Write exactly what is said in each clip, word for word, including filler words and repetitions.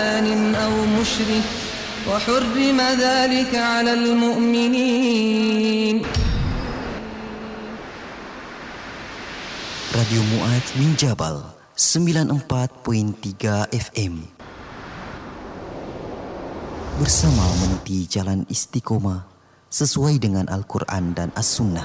أو مشرك وحرم ذلك على المؤمنين. Radio Mu'ad min Jabal sembilan puluh empat koma tiga F M bersama meniti jalan istiqomah sesuai dengan Al-Quran dan As-Sunnah.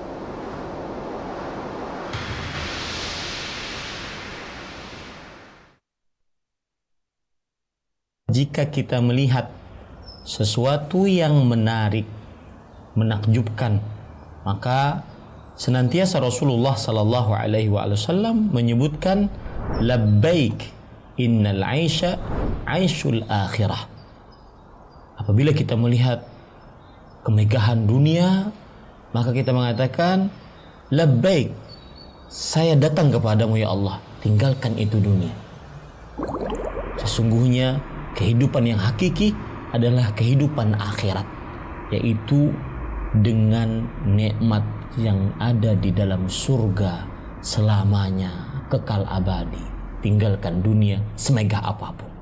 Jika kita melihat sesuatu yang menarik, menakjubkan, maka senantiasa Rasulullah sallallahu alaihi wasallam menyebutkan labbaik innal aisha aishul akhirah. Apabila kita melihat kemegahan dunia, maka kita mengatakan labbaik, saya datang kepadamu ya Allah, tinggalkan itu dunia. Sesungguhnya kehidupan yang hakiki adalah kehidupan akhirat, yaitu dengan nikmat yang ada di dalam surga selamanya, kekal abadi. Tinggalkan dunia semegah apapun.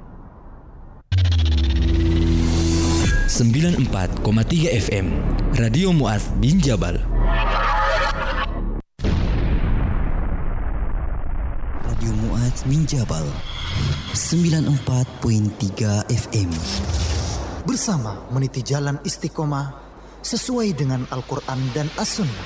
sembilan puluh empat koma tiga F M Radio Mu'ad bin Jabal. Radio Mu'ad min Jabal sembilan puluh empat koma tiga F M bersama meniti jalan istiqomah sesuai dengan Al-Quran dan As-Sunnah.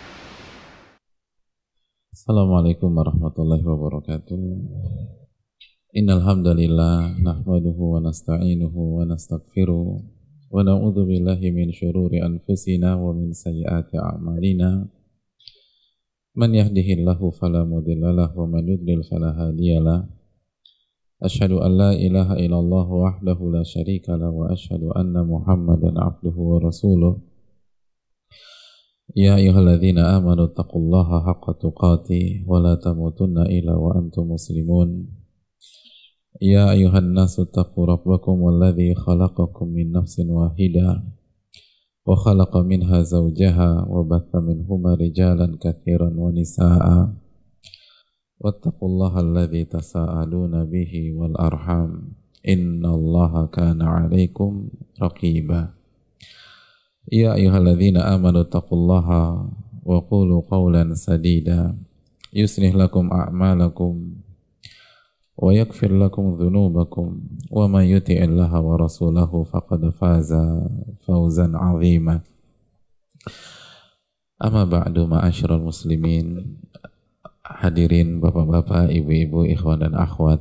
Assalamualaikum warahmatullahi wabarakatuh. Innal hamdalillah nahmaduhu wa nasta'inuhu wa nastaghfiruh wa na'udzu billahi min syururi anfusina wa min sayyiati a'malina. Man yahdihillahu fala mudilla lahu wa man yudlil fala hadiyalah. Asyhadu an la ilaha illallah wahdahu la syarika lahu wa asyhadu anna Muhammadan abduhu wa rasuluh. Ya ayyuhalladzina amanu taqullaha haqqa tuqatih wa la tamutunna illa wa antum muslimun. Ya ayyuhan nasu taqu rabbakum alladzi khalaqakum min nafsin wahidah wa khalaqa minha zawjaha wa batha minhuma rijalan katsiran wa nisaa'a. Wattaqullaha alladzi tasaaluna bihi wal arham innallaha kana 'alaikum raqiba. Ya ayyuhalladzina amanu taqullaha wa qulu qawlan sadida yuslih lakum a'malakum wa yaghfir lakum dhunubakum wa man yuti'illaha wa rasulahu faqad faza fawzan 'azima. Amma ba'du, ma'asyiral muslimin, hadirin bapak-bapak, ibu-ibu, ikhwan dan akhwat,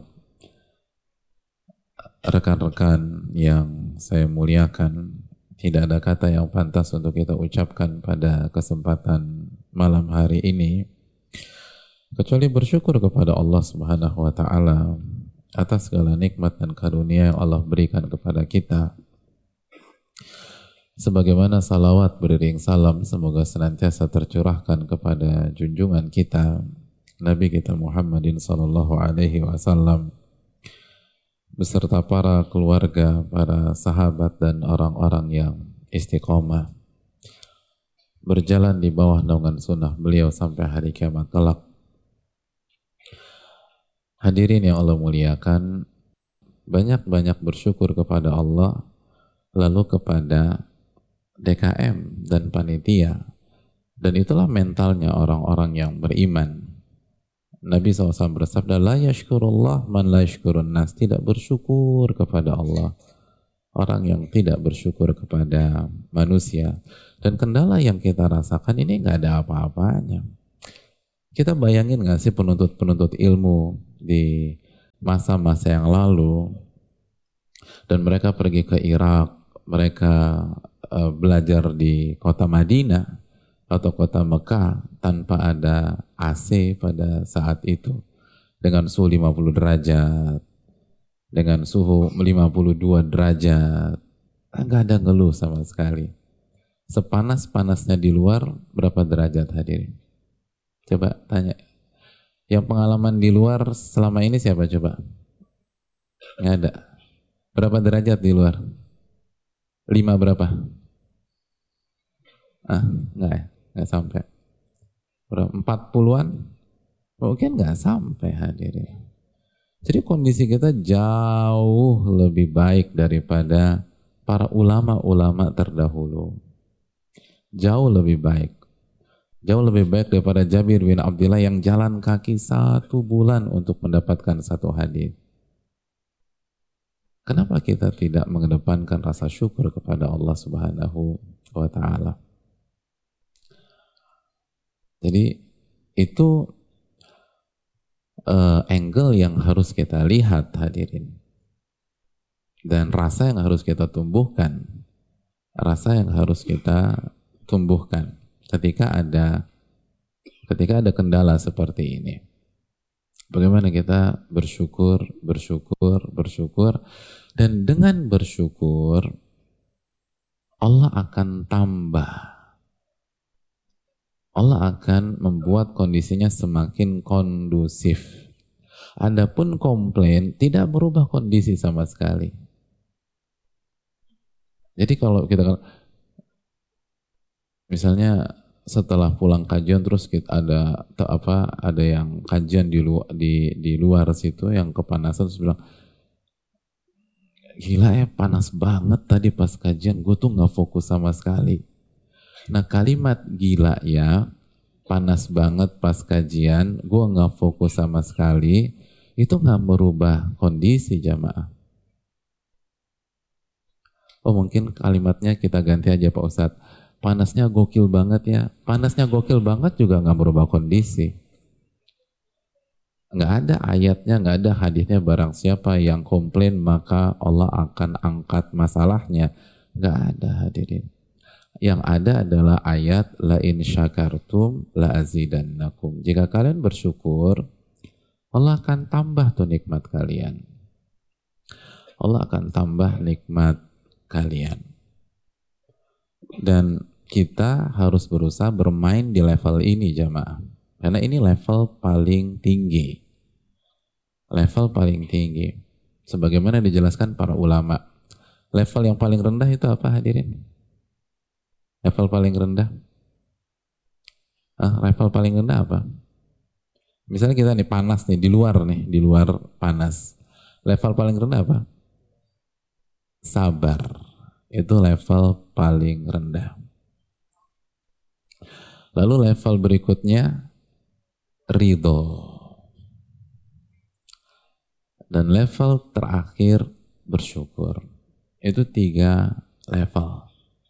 rekan-rekan yang saya muliakan, tidak ada kata yang pantas untuk kita ucapkan pada kesempatan malam hari ini kecuali bersyukur kepada Allah Subhanahu wa taala atas segala nikmat dan karunia yang Allah berikan kepada kita. Sebagaimana salawat beriring salam semoga senantiasa tercurahkan kepada junjungan kita Nabi kita Muhammadin sallallahu alaihi wasallam beserta para keluarga, para sahabat dan orang-orang yang istiqomah berjalan di bawah naungan sunnah beliau sampai hari kiamat kelak. Hadirin yang Allah muliakan, banyak-banyak bersyukur kepada Allah, lalu kepada D K M dan panitia, dan itulah mentalnya orang-orang yang beriman. Nabi shallallahu alaihi wasallam bersabda, la yashkurullah man la yashkurun nas, tidak bersyukur kepada Allah orang yang tidak bersyukur kepada manusia. Dan kendala yang kita rasakan ini nggak ada apa-apanya. Kita bayangin nggak sih penuntut-penuntut ilmu di masa-masa yang lalu, dan mereka pergi ke Irak, mereka uh, belajar di kota Madinah atau kota Mekah tanpa ada A C pada saat itu, dengan suhu lima puluh derajat, dengan suhu lima puluh dua derajat, nggak ada ngeluh sama sekali. Sepanas-panasnya di luar, berapa derajat hadirin? Coba tanya. Yang pengalaman di luar selama ini siapa coba? Nggak ada. Berapa derajat di luar? Lima berapa? Ah, nggak ya? Nggak sampai. Berapa? Empat puluhan? Mungkin nggak sampai hadirin. Jadi kondisi kita jauh lebih baik daripada para ulama-ulama terdahulu. Jauh lebih baik. Jauh lebih baik daripada Jabir bin Abdullah yang jalan kaki satu bulan untuk mendapatkan satu hadis. Kenapa kita tidak mengedepankan rasa syukur kepada Allah Subhanahu wa Ta'ala? Jadi itu uh, angle yang harus kita lihat, hadirin. Dan rasa yang harus kita tumbuhkan. Rasa yang harus kita tumbuhkan ketika ada ketika ada kendala seperti ini. Bagaimana kita bersyukur, bersyukur, bersyukur, dan dengan bersyukur Allah akan tambah. Allah akan membuat kondisinya semakin kondusif. Adapun komplain tidak merubah kondisi sama sekali. Jadi kalau kita misalnya setelah pulang kajian terus kita ada apa ada yang kajian di luar di di luar situ yang kepanasan terus bilang, gila ya panas banget tadi pas kajian, gue tuh nggak fokus sama sekali. Nah kalimat gila ya panas banget pas kajian, gue nggak fokus sama sekali, itu nggak merubah kondisi jamaah. Oh mungkin kalimatnya kita ganti aja Pak Ustadz. Panasnya gokil banget ya. Panasnya gokil banget juga nggak merubah kondisi. Nggak ada ayatnya, nggak ada hadisnya barang siapa yang komplain maka Allah akan angkat masalahnya. Nggak ada hadirin. Yang ada adalah ayat la in syakartum la azidannakum. Jika kalian bersyukur, Allah akan tambah tuh nikmat kalian. Allah akan tambah nikmat kalian. Dan kita harus berusaha bermain di level ini jamaah. Karena ini level paling tinggi. Level paling tinggi. Sebagaimana dijelaskan para ulama. Level yang paling rendah itu apa hadirin? Level paling rendah? Ah, level paling rendah apa? Misalnya kita nih panas nih, di luar nih, di luar panas. Level paling rendah apa? Sabar. Itu level paling rendah. Lalu level berikutnya ridho. Dan level terakhir bersyukur. Itu tiga level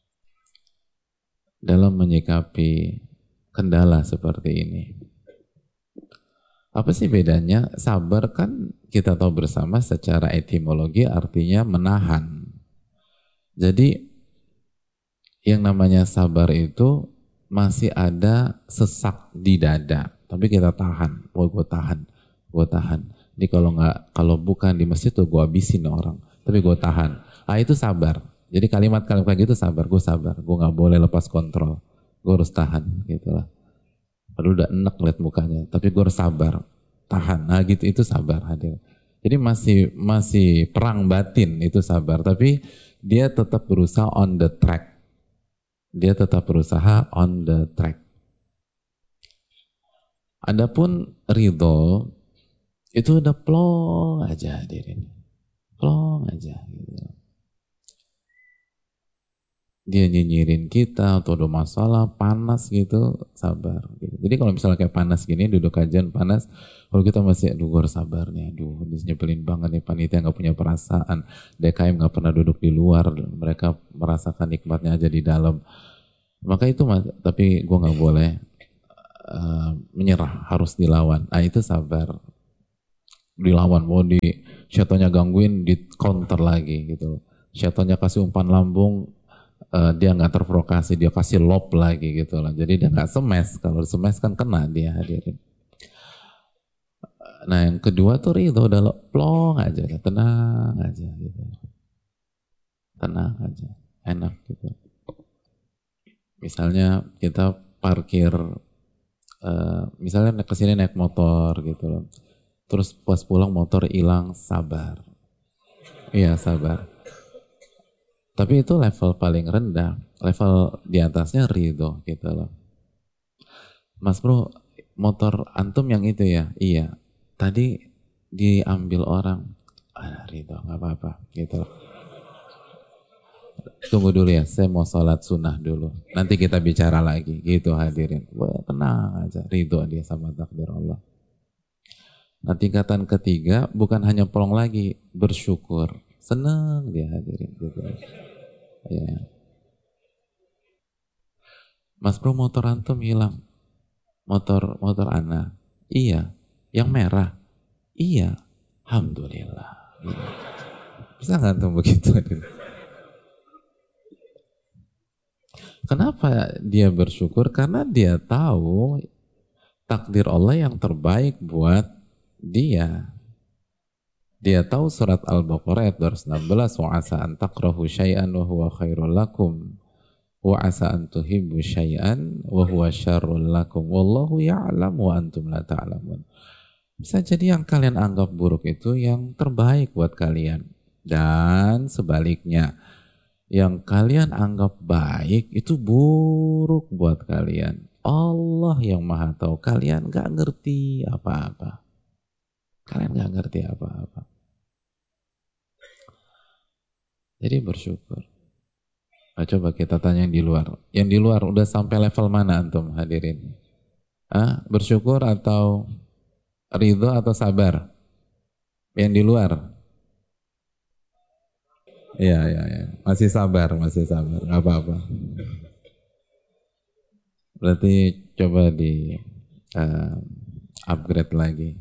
dalam menyikapi kendala seperti ini. Apa sih bedanya? Sabar kan kita tahu bersama secara etimologi artinya menahan. Jadi yang namanya sabar itu masih ada sesak di dada, tapi kita tahan. Oh, gue tahan, gue tahan. Jadi kalau nggak, kalau bukan di masjid tuh gue habisin orang, tapi gue tahan. Ah itu sabar. Jadi kalimat-kalimat kayak gitu sabar, gue sabar, gue nggak boleh lepas kontrol, gue harus tahan, gitulah. Padahal udah enak liat mukanya, tapi gue harus sabar, tahan. Nah gitu itu sabar hadir. Jadi masih masih perang batin itu sabar, tapi dia tetap berusaha on the track. Dia tetap berusaha on the track. Adapun ridho itu udah plong aja hadirin. Plong aja gitu. Dia nyinyirin kita atau ada masalah panas gitu, sabar gitu. Jadi kalau misalnya kayak panas gini, duduk kajian panas, kalau kita masih aduh gue harus sabar nih, aduh ini nyebelin banget nih panitia nggak punya perasaan, D K M nggak pernah duduk di luar, mereka merasakan nikmatnya aja di dalam. Maka itu tapi gue nggak boleh uh, menyerah, harus dilawan. Ah itu sabar, dilawan. Mau di syaitannya gangguin, di counter lagi gitu. Syaitannya kasih umpan lambung, Uh, dia nggak terprovokasi, dia kasih lob lagi gitu lah. Jadi dia nggak semes. Kalau semes kan kena dia hadirin. Nah yang kedua tuh ridho, udah plong aja, tenang aja gitu. Tenang aja, enak gitu. Misalnya kita parkir, uh, misalnya naik kesini naik motor gitu loh. Terus pas pulang motor hilang, sabar. Iya sabar. Tapi itu level paling rendah, level di atasnya ridho gitu loh. Mas bro, motor antum yang itu ya? Iya. Tadi diambil orang, ah, ridho nggak apa-apa gitu. Tunggu dulu ya, saya mau sholat sunnah dulu. Nanti kita bicara lagi, gitu hadirin. Wah, tenang aja, ridho dia sama takdir Allah. Nah, tingkatan ketiga bukan hanya plong lagi, bersyukur, senang dia hadirin gitu. Ya. Mas bro, motor antum hilang. Motor motor ana. Iya. Yang merah. Iya. Alhamdulillah. Bisa nggak antum begitu? Kenapa dia bersyukur? Karena dia tahu takdir Allah yang terbaik buat dia. Dia tahu surat Al-Baqarah ayat dua ratus enam belas, wa asa an takrahu syai'an wa huwa khairul lakum wa asa an tuhibbu syai'an wa huwa syarrul lakum wallahu ya'lam wa antum la ta'lamun. Bisa jadi yang kalian anggap buruk itu yang terbaik buat kalian, dan sebaliknya yang kalian anggap baik itu buruk buat kalian. Allah yang maha tahu, kalian gak ngerti apa-apa. Kalian gak ngerti apa-apa. Jadi bersyukur. Nah, coba kita tanya yang di luar. Yang di luar udah sampai level mana antum hadirin? Ah, bersyukur atau ridho atau sabar? Yang di luar? Iya, iya, iya. Masih sabar, masih sabar. Gak apa-apa. Berarti coba di uh, upgrade lagi.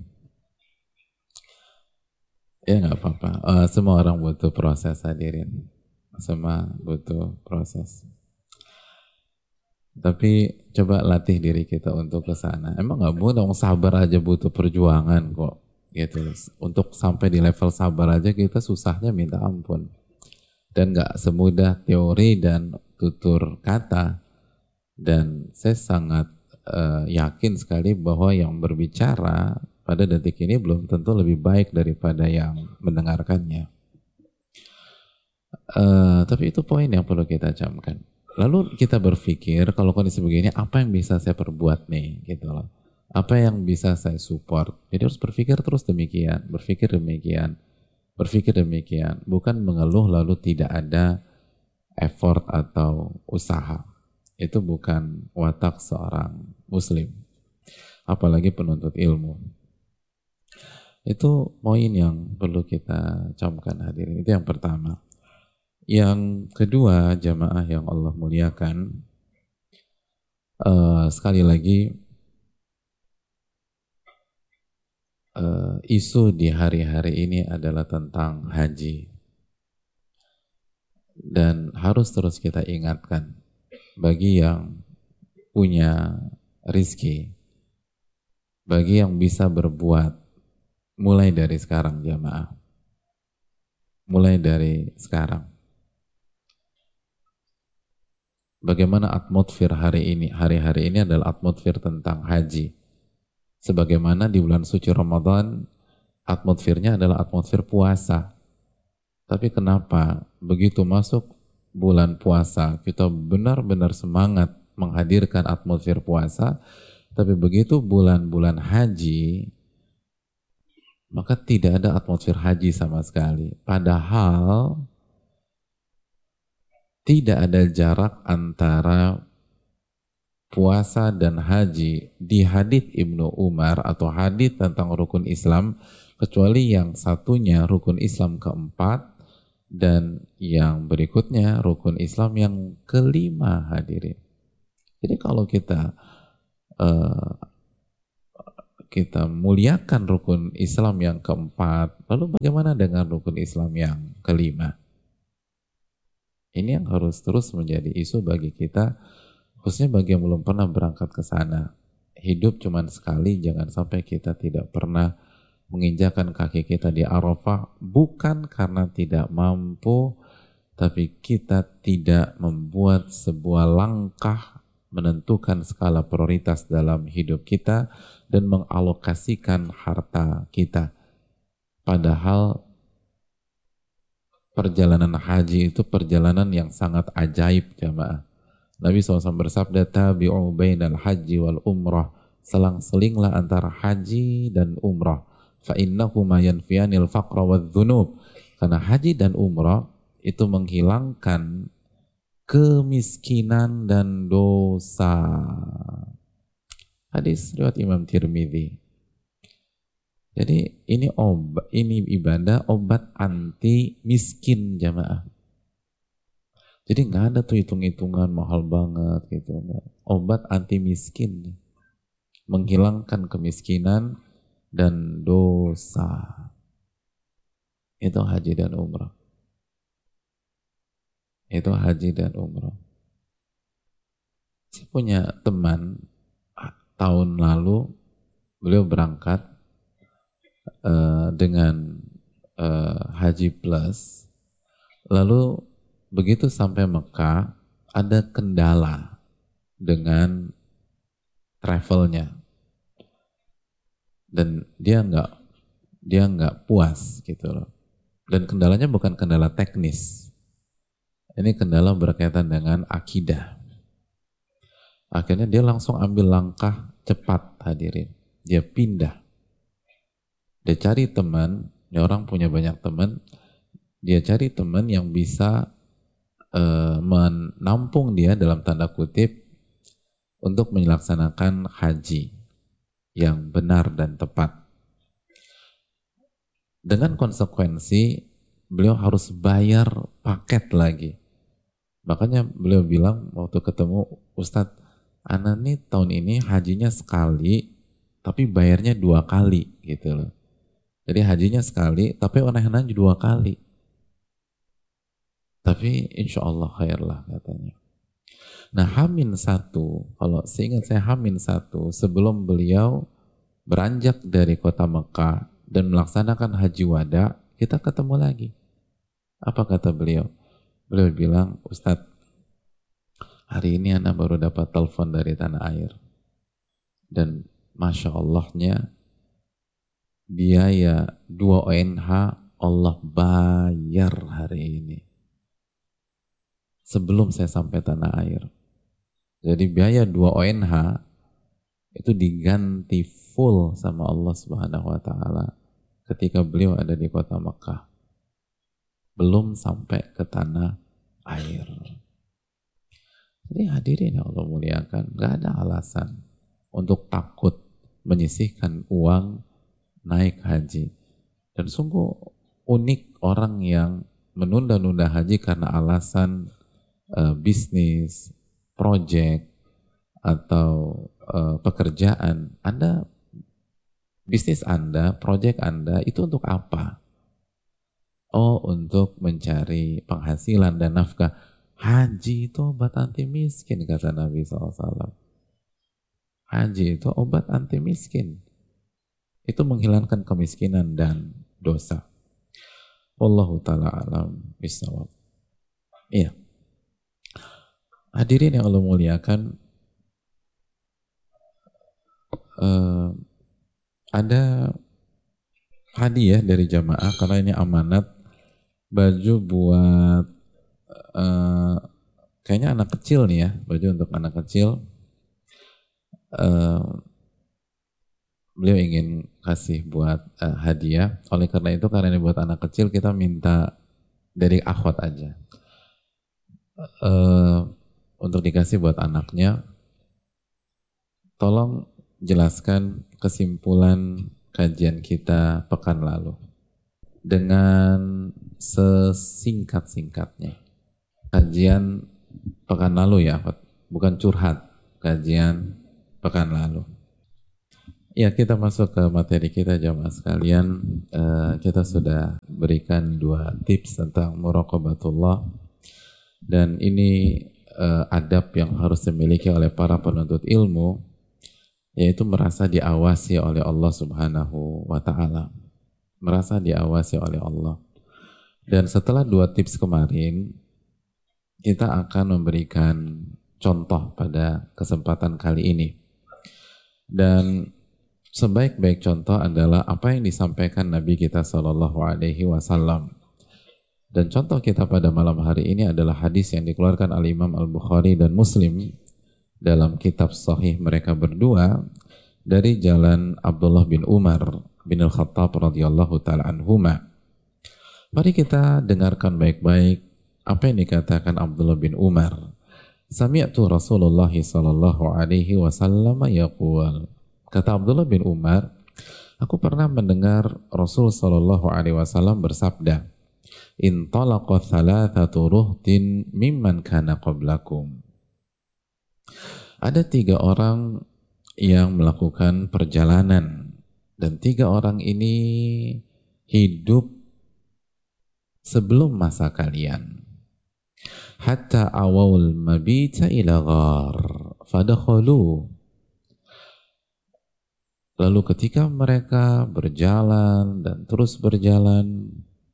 Ya nggak apa-apa. Uh, semua orang butuh proses hadirin. Semua butuh proses. Tapi coba latih diri kita untuk ke sana. Emang nggak butuh sabar aja, butuh perjuangan kok. Gitu. Untuk sampai di level sabar aja kita susahnya minta ampun. Dan nggak semudah teori dan tutur kata. Dan saya sangat uh, yakin sekali bahwa yang berbicara pada detik ini belum tentu lebih baik daripada yang mendengarkannya. Uh, tapi itu poin yang perlu kita camkan. Lalu kita berpikir kalau kondisi begini apa yang bisa saya perbuat nih, gitu loh. Apa yang bisa saya support? Jadi harus berpikir terus demikian, berpikir demikian. Berpikir demikian, bukan mengeluh lalu tidak ada effort atau usaha. Itu bukan watak seorang muslim, apalagi penuntut ilmu. Itu poin yang perlu kita camkan hadirin. Itu yang pertama. Yang kedua, jamaah yang Allah muliakan, uh, sekali lagi Uh, isu di hari-hari ini adalah tentang haji, dan harus terus kita ingatkan bagi yang punya rizki, bagi yang bisa berbuat, mulai dari sekarang jamaah, mulai dari sekarang. Bagaimana atmosfer hari ini? Hari-hari ini adalah atmosfer tentang haji. Sebagaimana di bulan suci Ramadan, atmosfernya adalah atmosfer puasa. Tapi kenapa begitu masuk bulan puasa, kita benar-benar semangat menghadirkan atmosfer puasa, tapi begitu bulan-bulan haji, maka tidak ada atmosfer haji sama sekali. Padahal tidak ada jarak antara puasa dan haji di hadits Ibnu Umar atau hadits tentang rukun Islam, kecuali yang satunya rukun Islam keempat dan yang berikutnya rukun Islam yang kelima hadirin. Jadi kalau kita uh, kita muliakan rukun Islam yang keempat, lalu bagaimana dengan rukun Islam yang kelima? Ini yang harus terus menjadi isu bagi kita, khususnya bagi yang belum pernah berangkat ke sana. Hidup cuma sekali, jangan sampai kita tidak pernah menginjakan kaki kita di Arafah, bukan karena tidak mampu, tapi kita tidak membuat sebuah langkah menentukan skala prioritas dalam hidup kita dan mengalokasikan harta kita. Padahal perjalanan haji itu perjalanan yang sangat ajaib jamaah. Nabi shallallahu alaihi wasallam bersabda, tabi'u bainal haji wal umrah, selang-selinglah antara haji dan umrah, fa innahuma yanfiyanil faqra wadh-dhunub. Karena haji dan umrah itu menghilangkan kemiskinan dan dosa. Hadis riwayat Imam Tirmidzi. Jadi ini obat, ini ibadah obat anti miskin jamaah. Jadi nggak ada tuh hitung-hitungan mahal banget gitu. Obat anti miskin, menghilangkan kemiskinan dan dosa. Itu haji dan umrah. Itu haji dan umrah. Saya punya teman tahun lalu beliau berangkat Uh, dengan uh, Haji Plus, lalu begitu sampai Mekah ada kendala dengan travelnya dan dia nggak dia nggak puas gitu loh. Dan kendalanya bukan kendala teknis, ini kendala berkaitan dengan akidah. Akhirnya dia langsung ambil langkah cepat, hadirin, dia pindah. Dia cari teman, ya orang punya banyak teman, dia cari teman yang bisa uh, menampung dia dalam tanda kutip untuk melaksanakan haji yang benar dan tepat. Dengan konsekuensi beliau harus bayar paket lagi. Makanya beliau bilang waktu ketemu, Ustadz, ana nih tahun ini hajinya sekali, tapi bayarnya dua kali gitu loh. Jadi hajinya sekali, tapi onehna dua kali. Tapi insya Allah khair lah katanya. Nah Hamin satu, kalau seingat saya Hamin satu, sebelum beliau beranjak dari kota Mekah dan melaksanakan haji wada, kita ketemu lagi. Apa kata beliau? Beliau bilang, Ustadz, hari ini anak baru dapat telepon dari tanah air. Dan Masya Allahnya, biaya dua O N H Allah bayar hari ini sebelum saya sampai tanah air. Jadi biaya dua O N H itu diganti full sama Allah Subhanahu wa taala ketika beliau ada di kota Mekah, belum sampai ke tanah air. Jadi hadirin yang Allah muliakan, gak ada alasan untuk takut menyisihkan uang naik haji. Dan sungguh unik orang yang menunda-nunda haji karena alasan uh, bisnis, project, atau uh, pekerjaan. Anda, bisnis Anda, project Anda itu untuk apa? Oh, untuk mencari penghasilan dan nafkah. Haji itu obat anti miskin, kata Nabi shallallahu alaihi wasallam. Haji itu obat anti miskin. Itu menghilangkan kemiskinan dan dosa. Wallahu ta'ala alam bisawab. Iya. Hadirin yang Allah muliakan, uh, ada hadiah dari jamaah karena ini amanat, baju buat uh, kayaknya anak kecil nih ya, baju untuk anak kecil. Uh, beliau ingin kasih buat uh, hadiah. Oleh karena itu, karena ini buat anak kecil, kita minta dari akhwat aja uh, untuk dikasih buat anaknya. Tolong jelaskan kesimpulan kajian kita pekan lalu dengan sesingkat-singkatnya. Kajian pekan lalu ya, bukan curhat, kajian pekan lalu. Ya, kita masuk ke materi kita jamaah sekalian. Uh, kita sudah berikan dua tips tentang muraqabatullah, dan ini uh, adab yang harus dimiliki oleh para penuntut ilmu, yaitu merasa diawasi oleh Allah Subhanahu wa ta'ala, merasa diawasi oleh Allah. Dan setelah dua tips kemarin, kita akan memberikan contoh pada kesempatan kali ini. Dan sebaik-baik contoh adalah apa yang disampaikan Nabi kita Shallallahu Alaihi Wasallam. Dan contoh kita pada malam hari ini adalah hadis yang dikeluarkan oleh Imam Al-Bukhari dan Muslim dalam kitab Sahih mereka berdua dari jalan Abdullah bin Umar bin Al-Khattab radhiyallahu taala anhuma. Mari kita dengarkan baik-baik apa yang dikatakan Abdullah bin Umar. Sami'tu Rasulullah sallallahu alaihi wasallam yaqul. Kata Abdullah bin Umar, aku pernah mendengar Rasul sallallahu alaihi wasallam bersabda, "Intalaqa thalathatu ruhtin mimman kana qablakum." Ada tiga orang yang melakukan perjalanan, dan tiga orang ini hidup sebelum masa kalian. Hatta awal mabita ila ghar fadakhalu. Lalu ketika mereka berjalan dan terus berjalan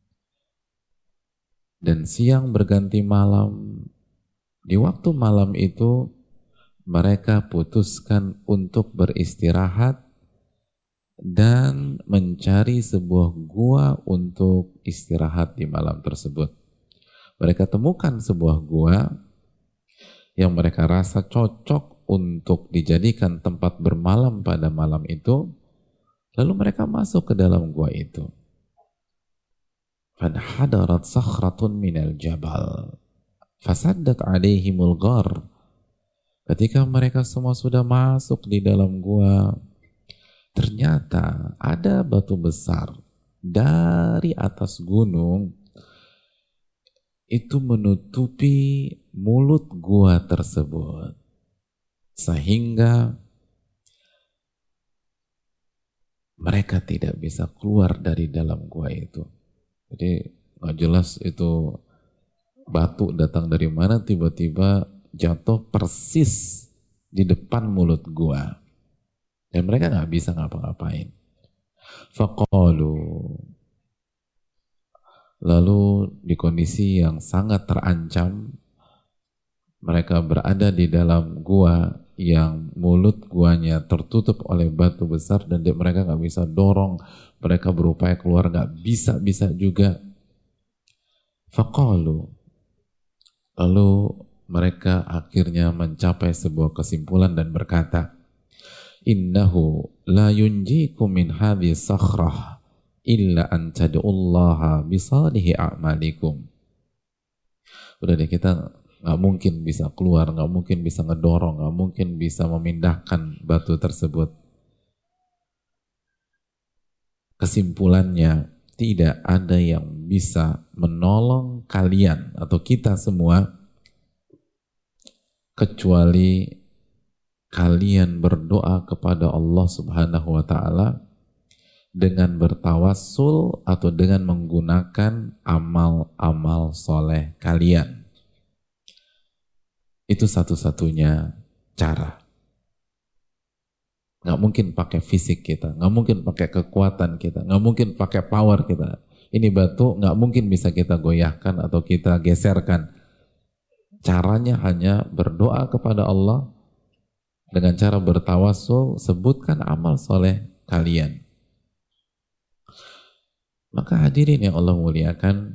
dan siang berganti malam, di waktu malam itu mereka putuskan untuk beristirahat dan mencari sebuah gua untuk istirahat di malam tersebut. Mereka temukan sebuah gua yang mereka rasa cocok untuk dijadikan tempat bermalam pada malam itu, lalu mereka masuk ke dalam gua itu. Fanhadarat sakhratun minal jabal fasaddat alaihimul ghar. Ketika mereka semua sudah masuk di dalam gua, ternyata ada batu besar dari atas gunung itu menutupi mulut gua tersebut, sehingga mereka tidak bisa keluar dari dalam gua itu. Jadi nggak jelas itu batu datang dari mana, tiba-tiba jatuh persis di depan mulut gua. Dan mereka nggak bisa ngapa-ngapain. Faqalu. Lalu di kondisi yang sangat terancam, mereka berada di dalam gua yang mulut guanya tertutup oleh batu besar dan mereka nggak bisa dorong. Mereka berupaya keluar, nggak bisa-bisa juga. Faqalu. Lalu mereka akhirnya mencapai sebuah kesimpulan dan berkata, innahu la yunjikum min hadhi sakhrah illa an tad'ullaha bisalihi a'malikum. Udah deh, kita nggak mungkin bisa keluar, nggak mungkin bisa ngedorong, nggak mungkin bisa memindahkan batu tersebut. Kesimpulannya, tidak ada yang bisa menolong kalian atau kita semua kecuali kalian berdoa kepada Allah Subhanahu wa taala dengan bertawassul atau dengan menggunakan amal-amal soleh kalian. Itu satu-satunya cara. Nggak mungkin pakai fisik kita, nggak mungkin pakai kekuatan kita, nggak mungkin pakai power kita. Ini batu nggak mungkin bisa kita goyahkan atau kita geserkan. Caranya hanya berdoa kepada Allah dengan cara bertawassul, sebutkan amal soleh kalian. Maka hadirin yang Allah muliakan,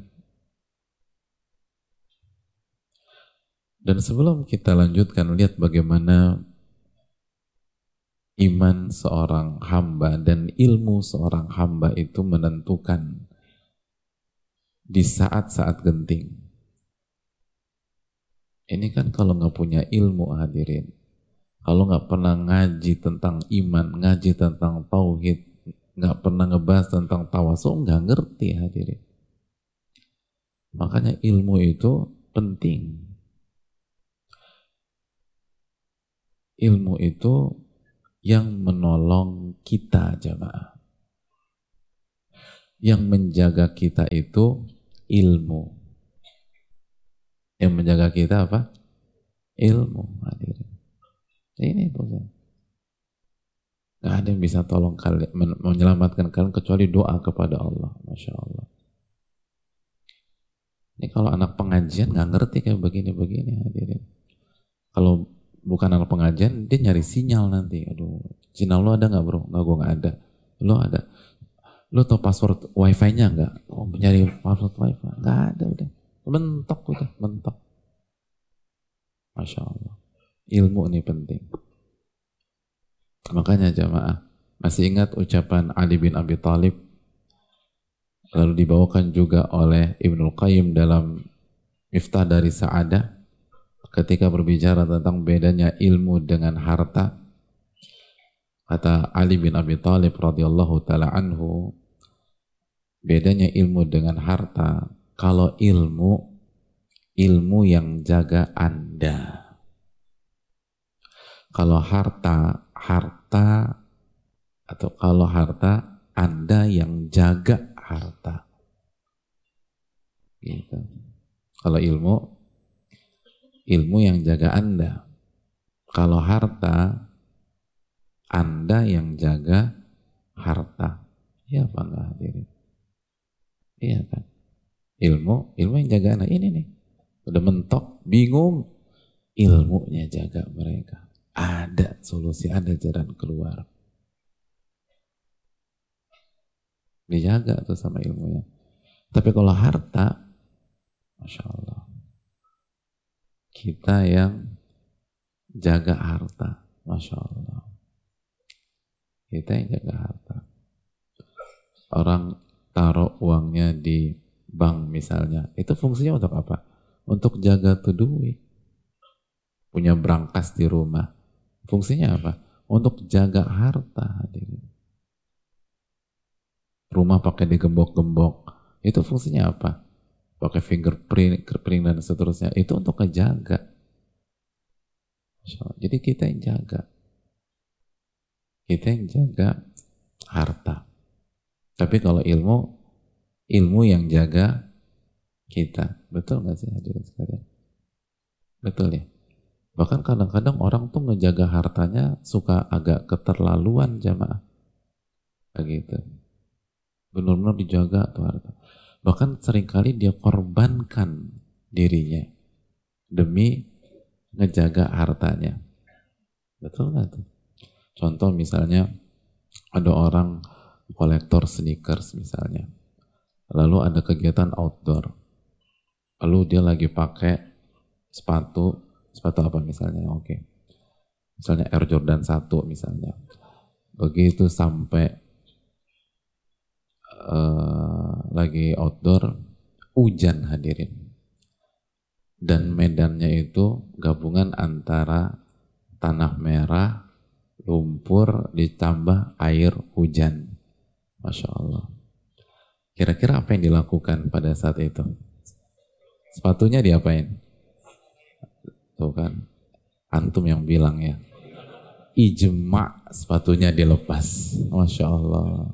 dan sebelum kita lanjutkan, lihat bagaimana iman seorang hamba dan ilmu seorang hamba itu menentukan di saat-saat genting. Ini kan kalau nggak punya ilmu, hadirin, kalau nggak pernah ngaji tentang iman, ngaji tentang tauhid, nggak pernah ngebahas tentang tawasul, nggak ngerti, hadirin. Makanya ilmu itu penting. Ilmu itu yang menolong kita, jamaah. Yang menjaga kita itu ilmu. Yang menjaga kita apa? Ilmu, hadirin. Ini bukan. Gak ada yang bisa tolong kalian, menyelamatkan kalian kecuali doa kepada Allah. Masya Allah. Ini kalau anak pengajian gak ngerti kayak begini-begini, hadirin. Kalau bukan anak pengajian, dia nyari sinyal nanti. Aduh, sinyal lo ada gak bro? Nggak, gue gak ada. Lo ada. Lo tau password wifi-nya gak? Oh, nyari password wifi. Gak ada, udah. Mentok udah, mentok. Masya Allah. Ilmu ini penting. Makanya jamaah, Masih ingat ucapan Ali bin Abi Thalib, lalu dibawakan juga oleh Ibnul Qayyim dalam Miftah dari Sa'adah ketika berbicara tentang bedanya ilmu dengan harta. Kata Ali bin Abi Thalib radhiyallahu taala anhu, bedanya ilmu dengan harta, kalau ilmu, ilmu yang jaga Anda. Kalau harta, harta, atau kalau harta, Anda yang jaga harta. Gitu. Kalau ilmu, ilmu yang jaga Anda. Kalau harta, Anda yang jaga harta. Iya apa enggak hadirin? Iya kan? Ilmu, ilmu yang jaga Anda. Ini nih, udah mentok, bingung, ilmunya jaga mereka. Ada solusi, ada jalan keluar. Dijaga tuh sama ilmunya. Tapi kalau harta, Masya Allah, kita yang jaga harta, Masya Allah. Kita yang jaga harta. Orang taruh uangnya di bank misalnya, itu fungsinya untuk apa? Untuk jaga tuh duit. Punya brankas di rumah, fungsinya apa? Untuk jaga harta. Hadirin. Rumah pakai digembok-gembok, itu fungsinya apa? Pakai fingerprint, fingerprint dan seterusnya, itu untuk ngejaga. Jadi kita yang jaga. Kita yang jaga harta. Tapi kalau ilmu, ilmu yang jaga kita. Betul nggak sih hadirin sekalian? Betul ya? Bahkan kadang-kadang orang tuh ngejaga hartanya suka agak keterlaluan jamaah. Begitu. Benar-benar dijaga tuh harta. Bahkan seringkali dia korbankan dirinya demi ngejaga hartanya. Betul nggak tuh? Contoh misalnya ada orang kolektor sneakers misalnya. Lalu ada kegiatan outdoor. Lalu dia lagi pakai sepatu sepatu apa misalnya, oke. Okay. Misalnya Air Jordan satu misalnya. Begitu sampai uh, lagi outdoor, hujan hadirin. Dan medannya itu gabungan antara tanah merah, lumpur, ditambah air hujan. Masya Allah. Kira-kira apa yang dilakukan pada saat itu? Sepatunya diapain? Tuh kan, antum yang bilang ya, ijma sepatunya dilepas. Masya Allah.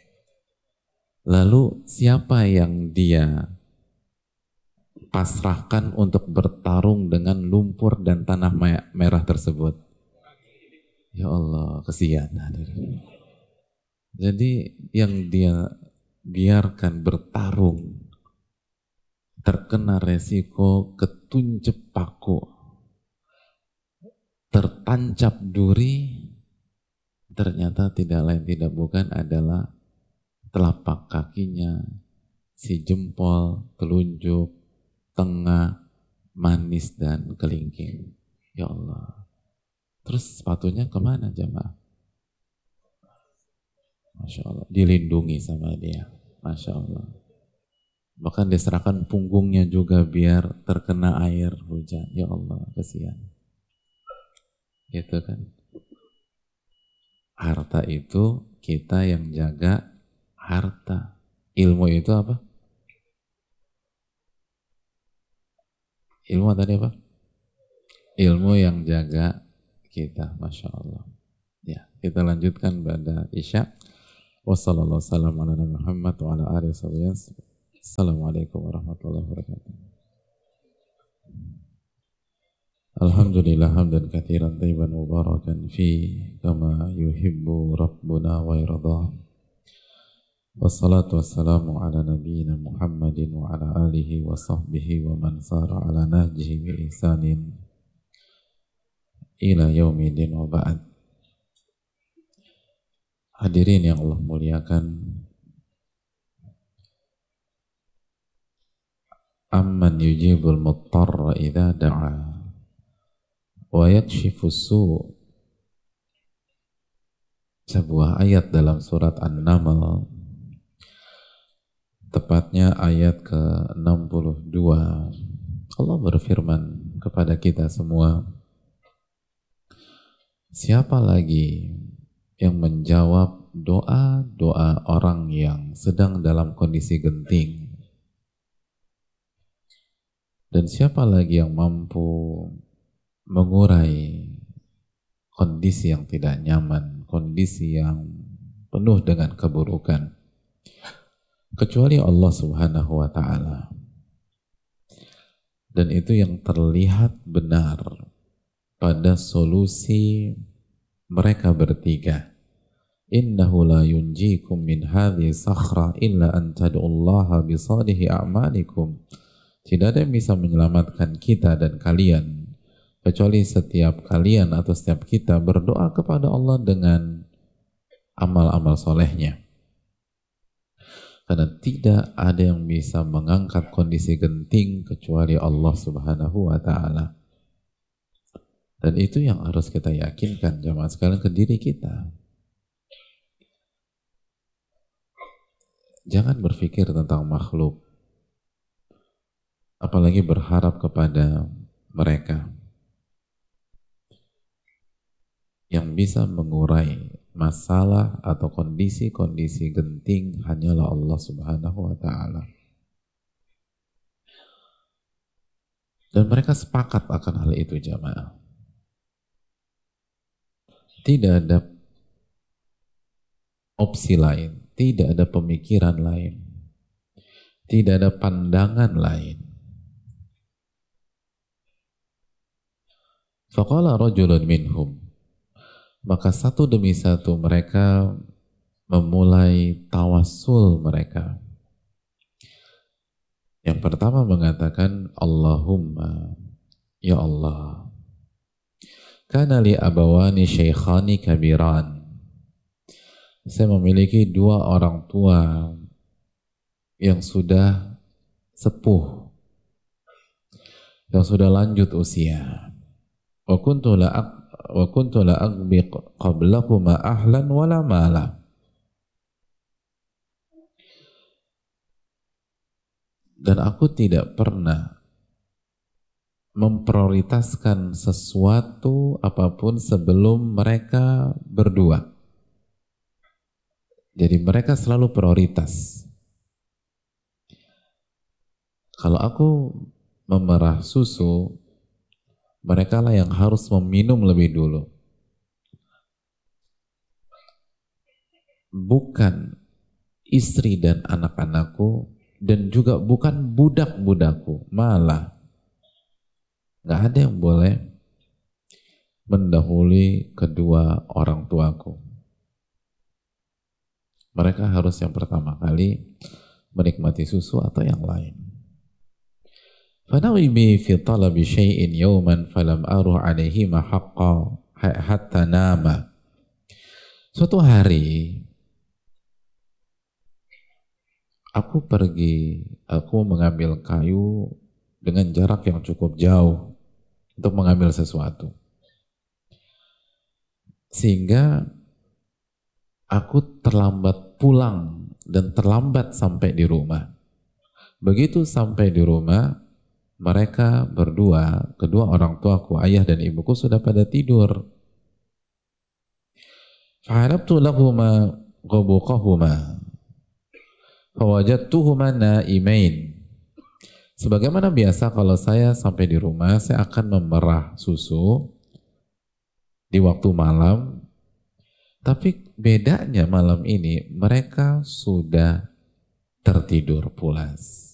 Lalu siapa yang dia pasrahkan untuk bertarung dengan lumpur dan tanah merah tersebut? Ya Allah, kesian. Jadi yang dia biarkan bertarung, terkena resiko ketuncep paku, tertancap duri, ternyata tidak lain tidak bukan adalah telapak kakinya, si jempol, telunjuk, tengah, manis dan kelingking. Ya Allah. Terus sepatunya kemana jemaah? Masya Allah. Dilindungi sama dia. Masya Allah. Bahkan diserahkan punggungnya juga biar terkena air hujan. Ya Allah, kasihan. Gitu kan. Harta itu kita yang jaga harta. Ilmu itu apa? Ilmu tadi apa? Ilmu yang jaga kita. Masya Allah. Ya, kita lanjutkan pada Isya. Wassalamualaikum warahmatullahi wabarakatuh. Assalamualaikum warahmatullahi wabarakatuh. Alhamdulillah hamdan katsiran thayyiban mubarakan fi kama yuhibbu rabbuna wa yarda. Wassalatu wassalamu ala nabiyyina Muhammadin wa ala alihi wa sahbihi wa man sara ala nahjihi bi ihsanin ila yaumidin wa ba'd. Hadirin yang Allah muliakan, amman yujibul muttarra idza da'a wa yakshifu su'. sebuah ayat dalam surat An-Naml, tepatnya ayat ke enam puluh dua. Allah berfirman kepada kita semua, siapa lagi yang menjawab doa-doa orang yang sedang dalam kondisi genting? Dan siapa lagi yang mampu mengurai kondisi yang tidak nyaman, kondisi yang penuh dengan keburukan, kecuali Allah Subhanahu wa Ta'ala. Dan itu yang terlihat benar pada solusi mereka bertiga. Innahu la yunjikum min hadhi sakhra illa an tad'ullaha bisalihi a'malikum. Tidak ada yang bisa menyelamatkan kita dan kalian kecuali setiap kalian atau setiap kita berdoa kepada Allah dengan amal-amal solehnya. Karena tidak ada yang bisa mengangkat kondisi genting kecuali Allah Subhanahu wa Ta'ala. Dan itu yang harus kita yakinkan jamaah sekalian ke diri kita. Jangan berpikir tentang makhluk, apalagi berharap kepada mereka. Yang bisa mengurai masalah atau kondisi-kondisi genting hanyalah Allah Subhanahu wa Ta'ala. Dan mereka sepakat akan hal itu jamaah. Tidak ada opsi lain, tidak ada pemikiran lain, tidak ada pandangan lain. Faqala rajulun minhum, maka satu demi satu mereka memulai tawassul mereka. Yang pertama mengatakan, Allahumma, ya Allah, kana li abawani syaikhani kabiran. Saya memiliki dua orang tua yang sudah sepuh, yang sudah lanjut usia. Wa kuntu la wa kuntu la aghbi qablahuma ahlan wala mala. Dan aku tidak pernah memprioritaskan sesuatu apapun sebelum mereka berdua. Jadi mereka selalu prioritas. Kalau aku memerah susu, mereka lah yang harus meminum lebih dulu. Bukan istri dan anak-anakku, dan juga bukan budak-budakku. Malah gak ada yang boleh mendahului kedua orang tuaku. Mereka harus yang pertama kali menikmati susu atau yang lain. Fanawi bi fi talabi syai'in yawman falam aruh alaihi ma haqqa hatta nama. Suatu hari aku pergi, aku mengambil kayu dengan jarak yang cukup jauh untuk mengambil sesuatu. Sehingga aku terlambat pulang dan terlambat sampai di rumah. Begitu sampai di rumah, mereka berdua, kedua orang tuaku, ayah dan ibuku sudah pada tidur. Fa'arabtu lahuma ghabuqahuma fawajadtuhuma na'imain. Sebagaimana biasa kalau saya sampai di rumah, saya akan memerah susu di waktu malam. Tapi bedanya malam ini mereka sudah tertidur pulas.